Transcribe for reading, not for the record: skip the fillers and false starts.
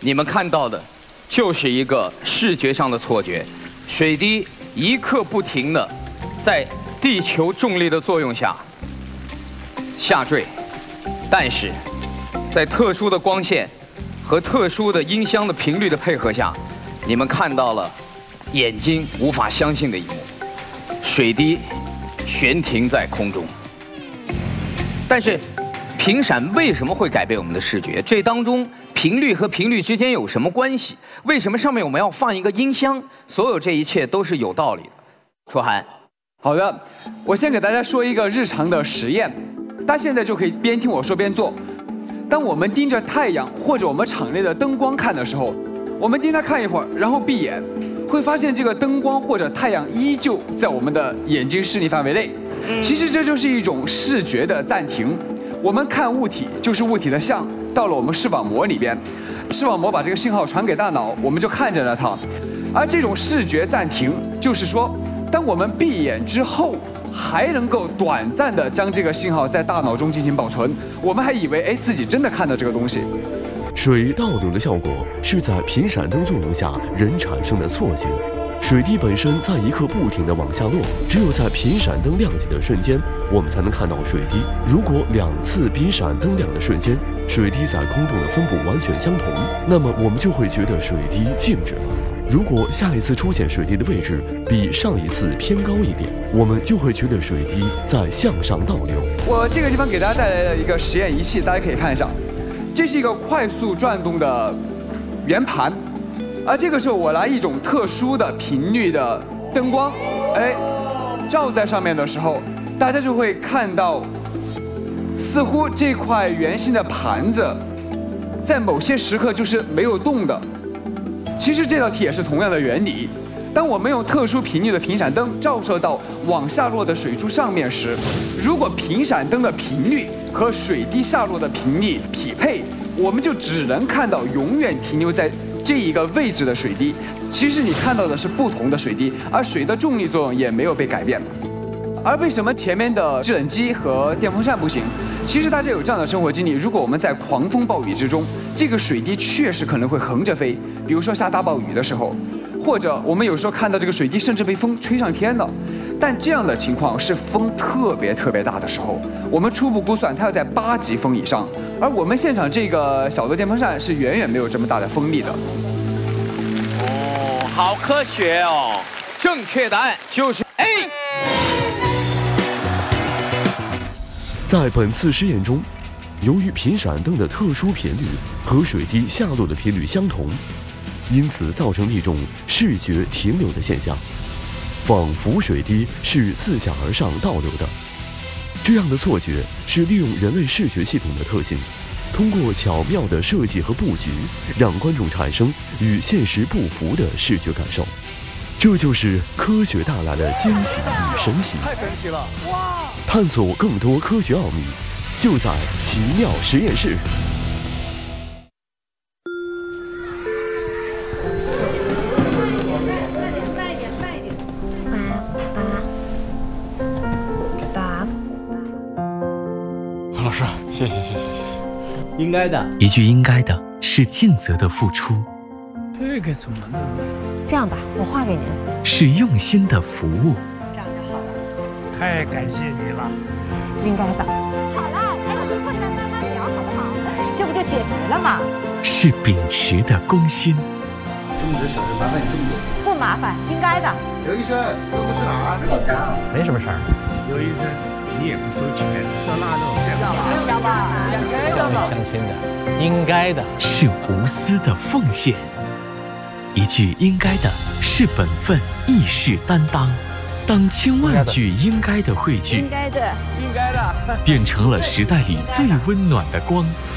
你们看到的，就是一个视觉上的错觉，水滴一刻不停的在地球重力的作用下下坠，但是在特殊的光线和特殊的音箱的频率的配合下，你们看到了眼睛无法相信的一幕：水滴悬停在空中。但是频闪为什么会改变我们的视觉？这当中频率和频率之间有什么关系？为什么上面我们要放一个音箱？所有这一切都是有道理的。楚涵， 好的，我先给大家说一个日常的实验，大家现在就可以边听我说边做。当我们盯着太阳或者我们场内的灯光看的时候，我们盯它看一会儿，然后闭眼，会发现这个灯光或者太阳依旧在我们的眼睛视力范围内。其实这就是一种视觉的暂停。我们看物体，就是物体的像到了我们视网膜里边，视网膜把这个信号传给大脑，我们就看着了它。而这种视觉暂停，就是说，当我们闭眼之后，还能够短暂的将这个信号在大脑中进行保存，我们还以为自己真的看到这个东西。 水倒流的效果是在频闪灯作用下人产生的错觉。水滴本身在一刻不停地往下落，只有在频闪灯亮起的瞬间，我们才能看到水滴。如果2次频闪灯亮的瞬间，水滴在空中的分布完全相同，那么我们就会觉得水滴静止了。如果下一次出现水滴的位置比上一次偏高一点，我们就会觉得水滴在向上倒流。 我这个地方给大家带来了一个实验仪器，大家可以看一下，这是一个快速转动的圆盘。而这个时候，我拿一种特殊的频率的灯光，照在上面的时候，大家就会看到，似乎这块圆形的盘子，在某些时刻就是没有动的。其实这道题也是同样的原理。当我们用特殊频率的频闪灯照射到往下落的水珠上面时，如果频闪灯的频率和水滴下落的频率匹配，我们就只能看到永远停留在这一个位置的水滴。其实你看到的是不同的水滴，而水的重力作用也没有被改变。而为什么前面的制冷机和电风扇不行？其实大家有这样的生活经历，如果我们在狂风暴雨之中，这个水滴确实可能会横着飞，比如说下大暴雨的时候，或者我们有时候看到这个水滴甚至被风吹上天了。但这样的情况是风特别大的时候，我们初步估算它要在8级风以上，而我们现场这个小的电风扇是远远没有这么大的风力的。 哦，好科学哦！ 正确答案就是 A。 在本次实验中，由于频闪灯的特殊频率和水滴下落的频率相同，因此造成一种视觉停留的现象，仿佛水滴是自下而上倒流的。这样的错觉是利用人类视觉系统的特性，通过巧妙的设计和布局，让观众产生与现实不符的视觉感受。这就是科学带来的惊喜与神奇。 太神奇了！哇！ 探索更多科学奥秘，就在奇妙实验室。 老师，谢谢。 应该的， 一句应该的是尽责的付出， 这个怎么弄？ 这样吧，我画给您。 是用心的服务。 这样就好了。 太感谢你了。 应该的。好了，还有跟破山慢慢聊，好不好？这不就解决了吗？ 是秉持的公心。 这么多小事麻烦你这么多。 不麻烦，应该的。 刘医生，这不是哪儿？ 没什么事儿。 刘医生，你也不收钱，烧腊肉， 要吧， 乡里乡亲的，应该的。 是无私的奉献。一句应该的是本分，亦是担当。当千万句应该的汇聚， 应该的， 应该的， 变成了时代里最温暖的光。